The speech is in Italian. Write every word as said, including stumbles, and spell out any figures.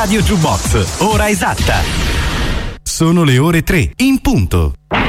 Radio Jukebox, ora esatta. Sono le ore tre, in punto.